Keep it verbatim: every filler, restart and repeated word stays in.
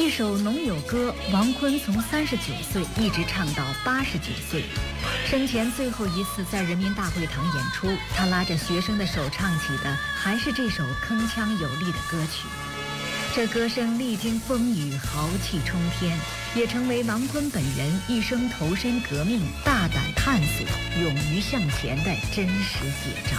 这首《农友歌》，王坤从三十九岁一直唱到八十九岁，生前最后一次在人民大会堂演出，他拉着学生的手唱起的还是这首铿锵有力的歌曲。这歌声历经风雨，豪气冲天，也成为王坤本人一生投身革命、大胆探索、勇于向前的真实写照。